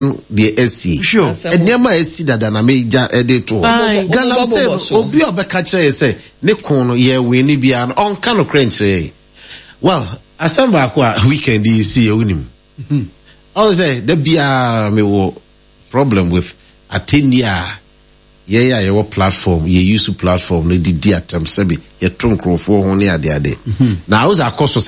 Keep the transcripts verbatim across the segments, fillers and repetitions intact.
the S C. Sure. And Yama S C that na meja editor. Ghana say obi obeka kire say ne kono ye we ni bia no on kan crunch. Well, asamba akwa weekend you see unim. I was say there be a me wo problem with Atenia. Yeah, yeah, your platform, you use to platform, no di di atem sebi, ye trunk for honey ade ade. Now I was a course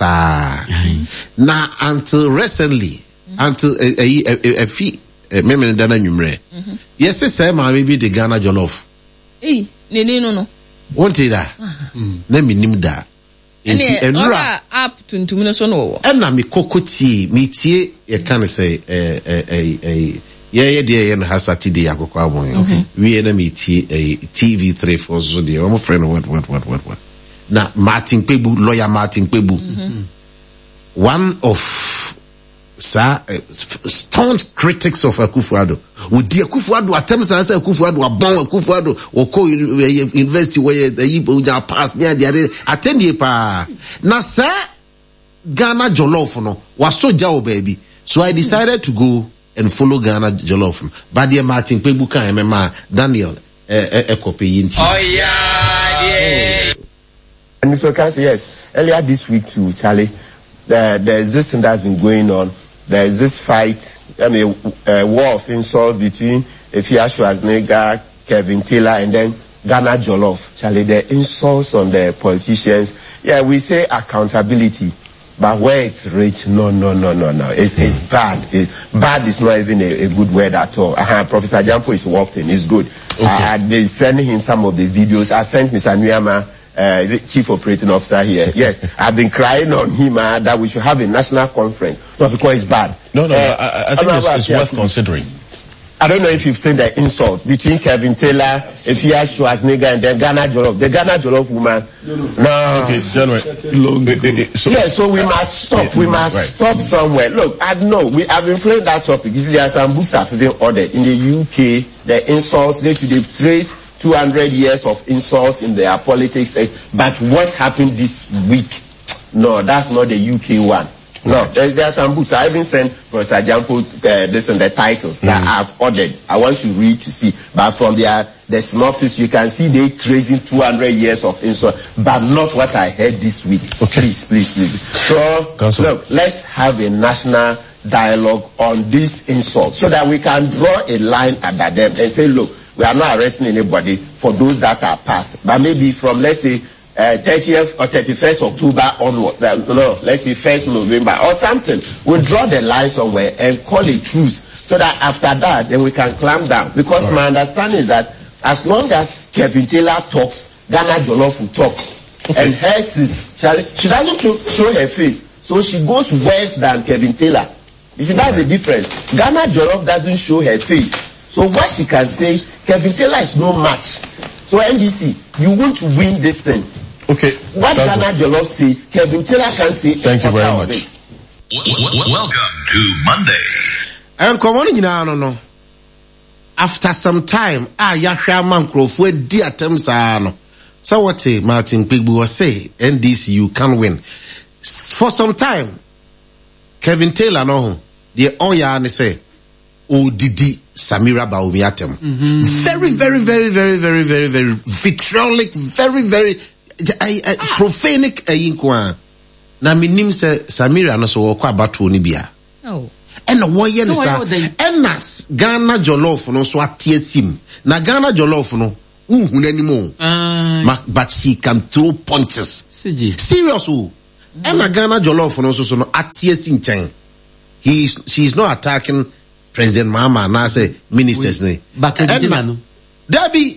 now until recently, until a a a fee memen dana numre. Yes, say ma maybe the Ghana jollof. Eh, ne no no. Won't it da? Na mi nim da. Enti enura app tuntum no so no. Em na me kokoti, me tie ye kan say eh eh eh yeah, yeah, yeah, yeah, has Saturday, I go okay. We enemy T V three for Zodi. I'm a friend, what, what, what, what, what. Now, Martin Pebu, lawyer Martin Pebu. Mm-hmm. One of, sir, uh, staunch critics of Akufo-Addo. Would the Akufo-Addo attempts to answer Akufo-Addo, a bomb Akufo-Addo, or co university where the Yibo pass near the other, attend ye pa. Now, sir, Ghana Jollof, no, was so jaw, baby. So I decided to go and follow Ghana Jollof. But dear Martin Pebuka M M A Daniel Ekope Yinti. Oh yeah, yeah. And Mister Okansi, yes. Earlier this week too, Charlie, there, there's this thing that's been going on. There's this fight, I mean, a war of insults between Efia Schwarzenegger, Kevin Taylor, and then Ghana Jollof. Charlie, the insults on the politicians. Yeah, we say accountability. But where it's rich, no, no, no, no, no. It's, it's bad. It, bad is not even a, a good word at all. Uh-huh. Professor Jampo is worked in. It's good. Okay. Uh, they sending him some of the videos. I sent Mister Nuyama, uh, the chief operating officer here. Yes, I've been crying on him uh, that we should have a national conference. Not because it's bad. No, no, uh, I, I think it's, it's worth considering. I don't know if you've seen the insults between Kevin Taylor, Efia Schwarzenegger, and then Ghana Jollof. The Ghana Jollof woman. No. no. no. Okay, January. So, yeah, so we must stop. We must right. stop somewhere. Look, I know we have been playing that topic. You see, there are some books that have been ordered in the U K. The insults, they should have traced two hundred years of insults in their politics. But what happened this week? No, that's not the U K one. No, there, there are some books. I even sent Professor Jampo uh, this and the titles mm. that I've ordered. I want to read to see. But from their the synopsis, you can see they tracing two hundred years of insult, but not what I heard this week. Okay. Please, please, please. So, Council. Look, let's have a national dialogue on this insult so that we can draw a line under them and say, look, we are not arresting anybody for those that are passed. But maybe from, let's say, Uh, thirtieth or thirty-first October onward, uh, no, let's say first November or something. We'll draw the line somewhere and call it truce so that after that, then we can clamp down. Because right. my understanding is that as long as Kevin Taylor talks, Ghana Jollof will talk. Okay. And hers is, she doesn't show, show her face. So she goes worse than Kevin Taylor. You see, that's right. the difference. Ghana Jollof doesn't show her face. So what she can say, Kevin Taylor is no match. So N D C, you won't win this thing. Okay. What Ghana Jollof says, Kevin Taylor can say. Thank you very much. Welcome to Monday. And come on, you know, no. After some time, ah, Yahya Mancroft, dear attempts are no. So what say Martin Pigbu was say, N D C, you can win. For some time, Kevin Taylor, no, the Oya and say, O D D Samira Bawumiatem. Mm-hmm. Very, very, very, very, very, very, very vitriolic, very, very I, I, ah. profanic ayinkwa. Na minim se Samira no so wakwa batu ni bia. Oh. Ena woye ni sa. Ena Ghana Jollof no so atie sim. Na Ghana Jollof no uhu n'animo. Ah. But she can throw punches. Serious o. Ena Ghana Jollof no so so no atie sim chen. He she is not attacking President Mahama na say ministers ne. Ena Debbie,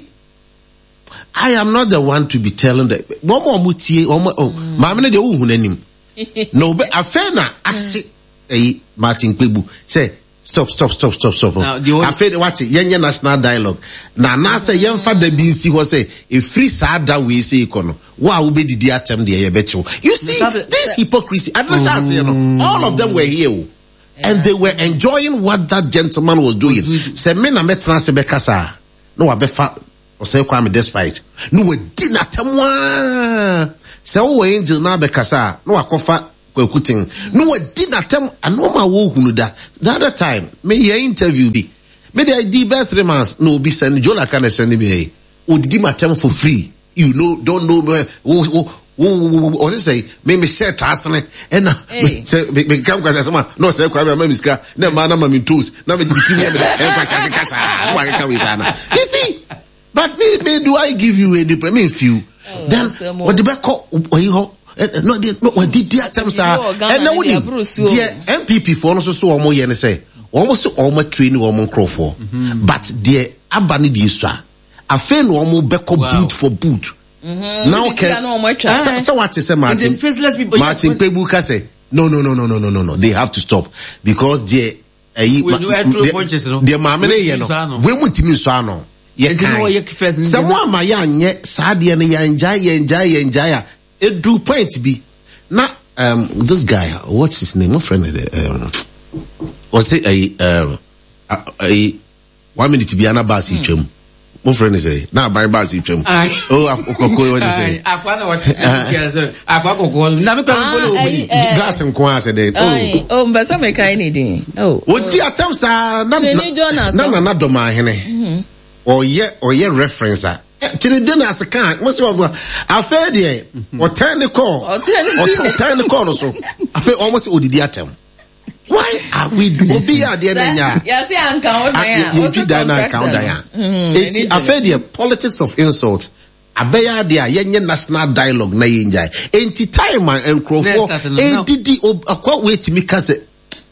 I am not the one to be telling that. One more mutie, one more. Oh, Mamma de uhu n'anim. No, but afena ase. Eh, Martin Pebu say stop, stop, stop, stop, stop. Afena what? Yenye national dialogue. Na na say yenfa de bi si ho say a free sada we say ikono. Wa ube di di atem de ye becho. You see this hypocrisy. I don't say you know. All of them were here. And they were enjoying what that gentleman was doing. Se me na metna se bekasa. No abefa or say kwame despite. No we did not temwa. Se o angel na bekasa. No akofa kwakuting no we did not tell anoma wo hunu da the other time me here interview bi me dey di birth three months no be send Jola can send me o did my time for free you know don't know me o o say me me share tasne and say me come kwasa sama no say kwa me miska na ma na ma me toast na me bitimi me e kwasa kasa wa ka we sana you see but me me do I give you any me few then what the back oyi ho no dey no what did that time sir and now we the M P P for no so so omo ye ne say omo so omo train omo crofo but the abani di so afa no omo beko boot for boot. Mm-hmm. Now okay. So what is say Martin? Martin Pebuka say no no no no no no no no. They have to stop because the uh, we do actual punches no. The mamene ye no. We mutimi so ano. Ye kan. Someone ma ya nye saade ne ya enjoy ye enjoy ye enjoy. It do point be. Na um this guy what's his name? My friend um was it a um a one minute be ana basi twem. My friend say, now buy basi twem. Oh, akoko what you say? Akwa na what? Akwa akoko. Na me kwa mbolo obi. Gas nkwa say dey. Oh, oh, mbasa me kai ni din. Oh. Odi atam sa na na na na do ma hene. Oye oye reference a. Chini Jonas kan, mo se obo. Afa dey, o turn the call. O turn the call so. Afa almost odidi atam. Why are we obi ya de na nya? Ya say anka o dan. You fit dan anka o dan. Eti afa dey politics of insult. Abeya de a yenye national dialogue na yenjai. Enti time and crofo endidi akwa wait me ka say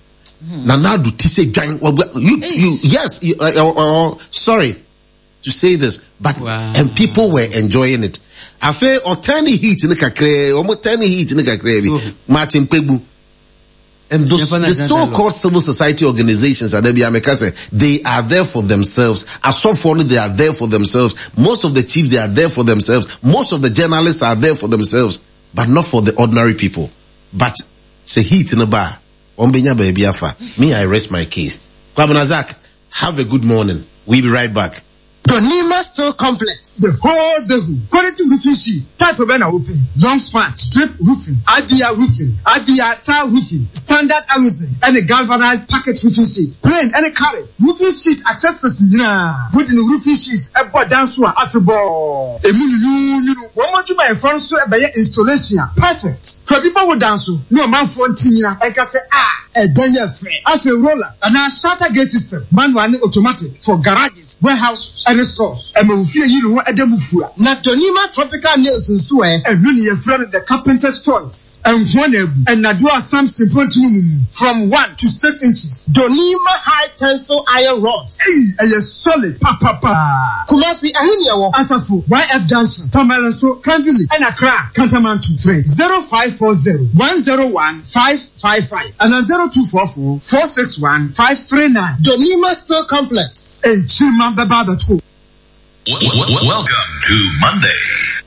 na na do ti say dwan you you yes you uh, uh, uh, sorry to say this but wow. And people were enjoying it. Afa o turn heat ni kakre o mo turn heat ni kakre bi Martin Pegbu. And those, the so-called civil society organizations, they are there for themselves. As so for they are there for themselves. Most of the chiefs, they are there for themselves. Most of the journalists are there for themselves, but not for the ordinary people. But say heat in a bar. Me, I rest my case. Kwabena, have a good morning. We'll be right back. Donima Store Complex. The whole the quality roofing sheet. Type of banner open. Long span. Strip roofing. I B R roofing. I B R tile roofing. Standard aluminum. And a galvanized packet roofing sheet. Plain and a carry. Roofing sheet accessories. Nah. Put in the roofing sheets. A board dance one after ball. A you know. One more to my front so a installation. Perfect. For people who dance. No man for Tina. I can say ah. A danger free. As a roller. And a shutter gate system. Manual automatic. For garages. Warehouses. And stores. And we feel you know at the Mufua. Not Donima Tropical Nails in Sue, and really a friend of the carpenter's choice. And one and Nadua Samson from one to six inches. Donima high tensile iron rods. Hey, and a solid papa papa. Kumasi Ahinia Asafu, Y F Johnson, Tomalanso, Canville, and Accra, Cantamantu, Fred. zero five four zero one zero one five five five and a zero two four four four six one five three nine. Donima Store Complex. And Chilman Baba. Welcome to Monday.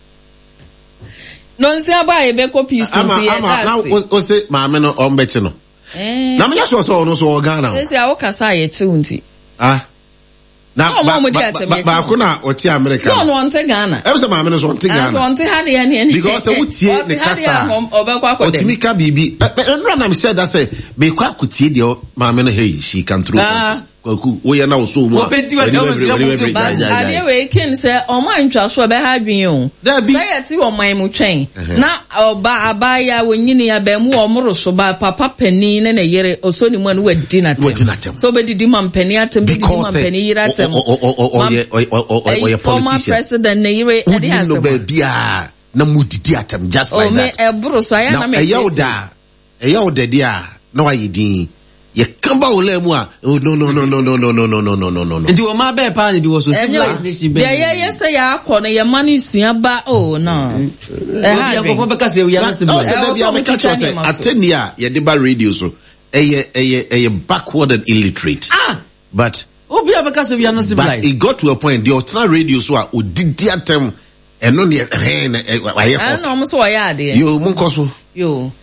Non se aba ebe ko peace to see e na o se ma me no o mbechi no eh na me so so no so Ghana o se a o kasa ye chi unti ah na ba ko na o ti America no no nte Ghana e se ma me no so nte Ghana so nte ha de ya ne because e wutie ne kasa o ti mi ka bibi nra na me said that say be kwa kutie de ma me no hey she can through ku o ye na so mu a ale we kin say o ma ntwa so be ha dwen o say yeti o man mu twen na oba abaya wonyini ya ba mu o moro so ba papa pani ne ne yere oso ni mu an wadi na tem so be didi man pani atem be didi man pani yira atem o ye o ye former president ne yere e dey no be bia na mu didi atem just like that o me e bro so ya na me e yoda e yoda dia na wa yidin ye kamba ole mu a oh no no no no no no no no no no no no nti o ma be pa ni bi wo so civilized nation be ya ya ya say ya akọ na ye ma ni sua ba oh no e ha ya ko be ka say we are civilized e be am ka cho say atenia ye de ba radio so e ye e ye e ye backward and illiterate ah but obi am ka say we are not civilized but it got to a point the alternate radio so a odidi atem e no ne he na wa ye hot no mo so ya de yo mo nko so yo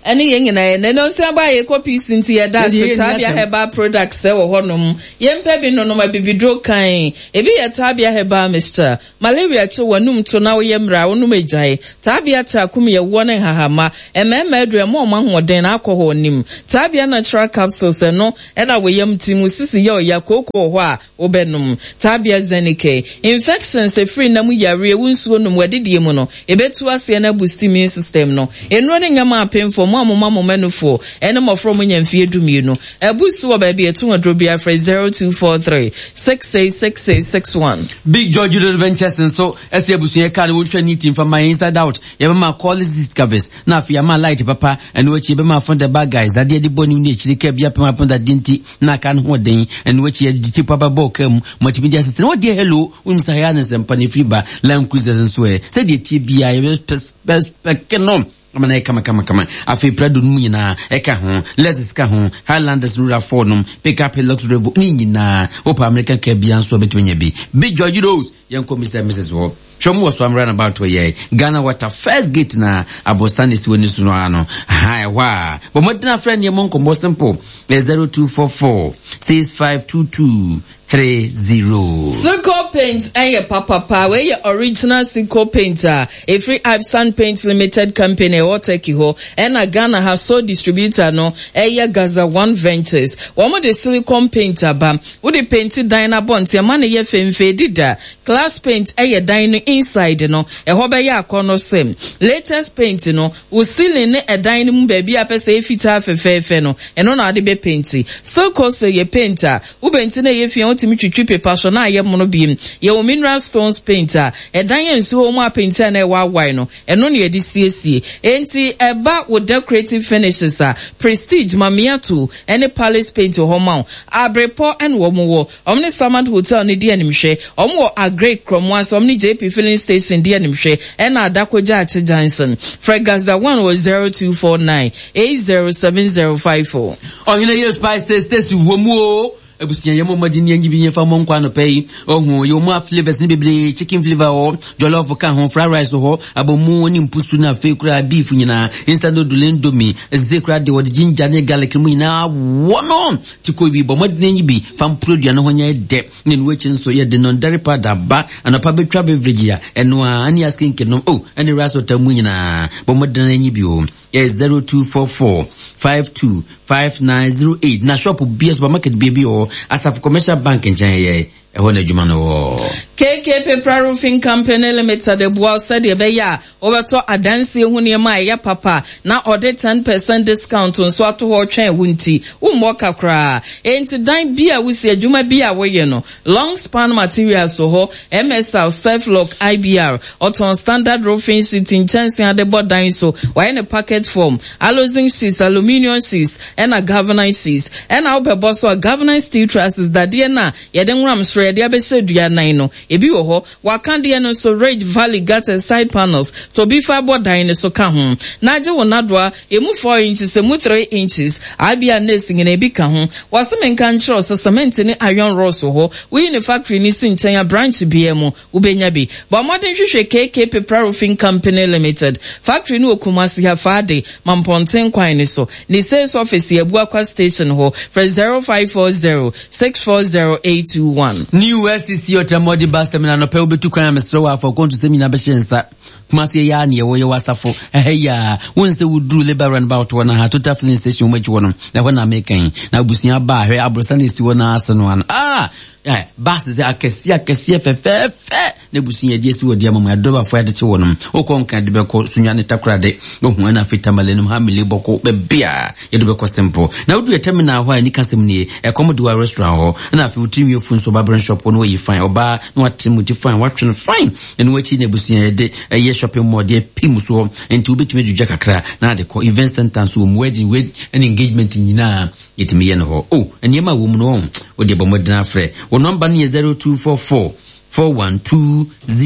Any young and I no say buy a copy since ye does the Tabia Heba products sell honum. Yen pebby no my baby draw kind. A be a Tabia Heba, Mister Malaria to one num to now yemra onumejai. Tabia takumi a warning hahama, and men medre more man who den alcohol nim. Tabia natural capsules and no, and I will yam timusisi yo ya cocoa wa obenum. Tabia zenike. Infections a free namu yari wunsunum wadi diemono. A bet to us and a boosting immune system no. In running a map for mama mama menu for, and I'm from when you fear to me no. A boost to a baby a two hundred be afraid zero two four three six eight six eight six one. Big George Adventures and so as you busia can will train it from my inside out. You have my call is covers. Now if you are my light papa and what you be my friend the bad guys that did the bony niche they kept up my point that didn't na can hold day and what you did papa book um multimedia assistant. What dear hello when Sayanas and Panifiba Lamb Cruisers and swear said the T B I best best canon. Amana kama kama kama afi prado nu nyina eka ho let's ka ho Highlanders rural form pick up a luxury book ni nyina opa American Caribbean so between bi Big George Rose yanko Mister and Missus Wo Shomu was I'm run about to ye Ghana water first gate na abosani si woni suno ano hai wa but modern friend ye monko mo simple zero two four four six five two two three zero. Silco Paints aye papa pa we your original Silco Painter a free Ipsan Paints Limited company or take ho and a Ghana has so distributor no aye Gaza One Ventures one more the silicone painter bam wo the painted diner bonds your money ye femfe dida class paint aye diner inside no e ho be ya akono same latest paint no wo ceiling e diner mu baby apese e fita fefefe no eno na de be painti Silco say ye painter wo paint na ye fi timi twitwi paper so na ye mono biem ye o mineral stones painter e dan ye nso ho ma painter na e wa wai no eno ne ye di siesie enti eba with decorative finishes a prestige mamiatu any palace paint ho ma abrepo en wo mo wo omni Samad hotel ne di animhwe omwo a great kromwa so omni J P filling station di animhwe en adakoja ache Johnson Fregaza one was zero two four nine eight zero seven zero five four ohina ye spice test wo mu ebusia yemo madini yangi binye fa mo nkwa no pay ohu yo mu flavors ni bebre chicken flavor o jollof ka ho fried rice ho abomu ni mpusu na fe kura beef nyina instant noodle ndomi ezekura de wodi ginger ne garlic mu nyina wono tiko bi bo madini yangi bi fam produce na honya de ne nwechi nso ye de non dairy powder ba anapa betwa beverage ya eno ani asking kenom oh ani rice otamu nyina bo madini yangi bi o zero two four four five two five nine zero eight na shop B S supermarket baby or Asaf Commercial Bank in China. K K Paper Roofing Company Limited the boy said the beya over to a dancing hunima ya papa na order ten percent discount on so to ho twen wunti ummoka kra enti dan bia we see adwuma bia we ye no long span materials so ho M S L self lock I B R or standard roofing sheet in chance and the board dan so why in a packet form alloying sheets aluminium sheets and a governance sheets and our boss so a governance steel trusses that dia na ye den rams de abese dua nan no ebi wo ho wakande no so Rage Valley gutter side panels to be fiber dan so ka ho na je wonadoa emu four inches emu three inches abia nesing na ebi ka ho wasem kan sure so cement ni iron rods ho we in factory ni sinchen branch bia mu ubenya bi but modern hwehwe K K Paper Roofing Company Limited factory ni okumasi ha fade mamponten kwan ni so ni sales office ebu akwa station ho for zero five four zero six four zero eight two one. New S C C Otamodi bus terminal no pe obetu kwan mesrewa for going to seminar beshensa kumasi ya ni ewo ye wasafo eh ya wonse wudru labor run about one ha total filling station which one na wana making na busia ba hwe abrosani si wona asano an ah eh bus is akesi akesi fe fe fe ne busia die si wodi amamu adoba fo ade che wonum okonka de beko sunya ne takrade ohun na fitamalenu ha mele boko be bia ye de beko simple na wudu terminal ho ani kasem ne e komodo restaurant ho na afi utimi ofun so barber shop no yi fine oba no atimuti fine watching fine en wachi ne busia de ye shopping mall de pim so enti obetime djudja kakra na de ko event center so wedding with an engagement nyina yetime ye no ho oh enema wo mu no wo de bomodina frɛ wo number ne zero two four four four one two zero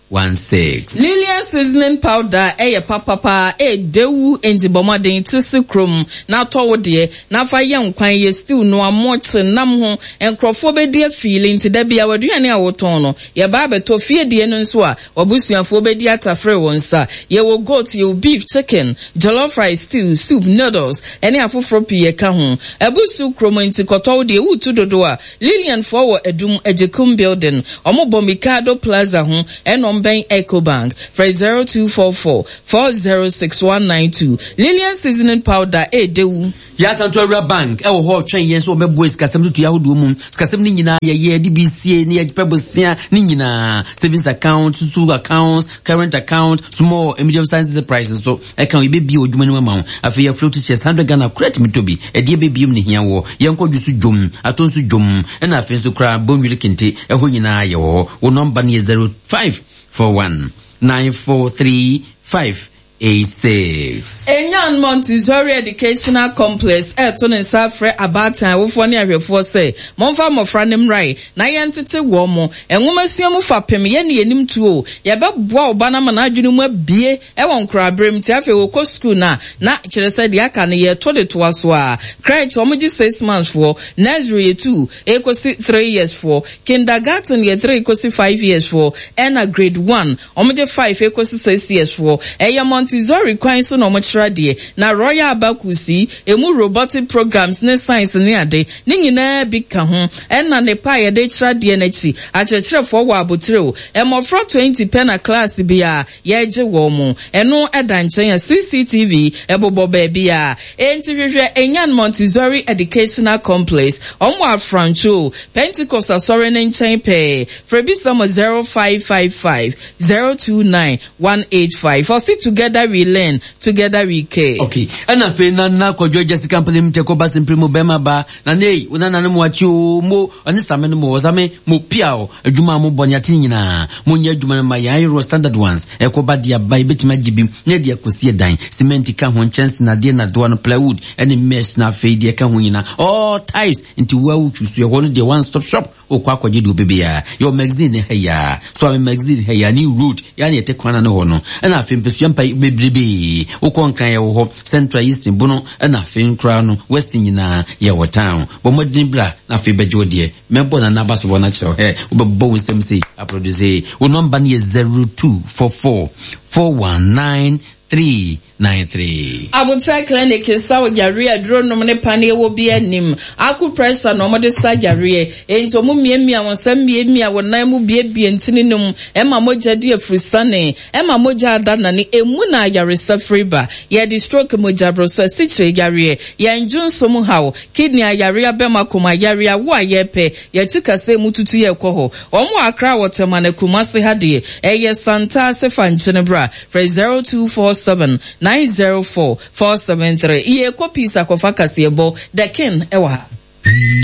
one six. Lillian seasoning powder eye papa e dewu enti bomaden tisi krom na towo de na fa ye nkwan ye stew no amoche nam ho enkrofo be de feeling ti da bia waduane a woton no ye ba beto fie de no nso a obusuafo be de atafre wonsa ye wo goat ye beef chicken jollof rice stew soup noodles ene afoforo pie ka ho ebusu krom enti kotowo de wutu dodo a Lillian for wo edum ejekum building omo bomikado plaza ho eno Bank EcoBank for zero two four four four zero six one nine two. Lillian seasoning powder e dewu. Ya Santora Bank e wo ho twen yen so be boys kasem tutu ya hodo mu kasem ni nyina ye ye D B C ni ye pebosia ni nyina savings account two accounts current account small and medium size enterprises so e kan we be bi odwuma ni ma afi ya float shares one hundred Ghana credit me to bi e de be bium ni hia wo ye nkodu su dwom atonsu dwom e na afi so kra bonwiri kente e ho nyina ye wo wo number ni zero five four one nine four three five eight six. Enyan Montessori Educational Complex eto ne safre abatan wofo ne ahwefo se monfa mofra nem rai na yentete wo mo enwomasuamu fa pem ye ne yenim tuo ye beboa oba na mana adwunu mu abie e won krabrem ti afi wo ko school na na kire se de aka ne ye to de to aso a crèche omoji six months for nursery two ekosi three years for kindergarten ye three ekosi five years for and a grade one omoji five ekosi six years for eyamon Montessori kwan so no mochra de na Royal Abakusi emu robotic programs ne science ne ade ne nyina bi ka ho enna ne pa ye de chra de na chi akyerkyerefo wo abotreo emofro twenty pena class bia ye je wo mo eno eda nchen C C T V ebobo ba bia enti hwehwe Enyan Montessori Educational Complex omo afrancho Pentecost asore ne nchen pe frebisamo zero five five five zero two nine one eight five for sit together we learn, together we care. Okay. Ana fe na na kodjo Jessica Mpele mteko basi mprimo bema ba na nei una na mo achi o mo ani same no mo same mo piao adwuma mo boni ati nyina mo nya adwuma ma ya euro standard ones e ko ba dia ba betima gibi na dia kosie dan cement ka ho chance na dia na do no plywood any mesh na fe dia ka ho nyina all types into wa uchusu e hono dia one stop shop o kwa kwaje do bebe ya your magazine he ya so am magazine he ya ni road ya na ete kwana no hono ana fe mpesua mpa bebrebe ukonkan ye wo Central East Bono na fin kra no West nyina ye wo town bo modin bra na fe bejo de mebo na nabaso bona chero he ubebo nsem sei a produce wo number ni zero two four four four one nine three nine three. Abutra clinic is saw yare drone no ne pane wo bi anim aku pressure no mo de sa yare ento mu miemia won sam miemia won nan mu bie bie ntini num e ma moja de afrisane e ma moja adana ni emu na yare safriba ye di stroke moja bro so sichire yare ye njun so mu hawo kidney yare abema koma yare wo ayepe ye tikase mututu ye kwo ho omo akra wotema na kumase hade e ye santa se fanchenebra for zero two four seven nine zero four four seven three. Iye kopi sa kofa kasiyebo. The king ewa.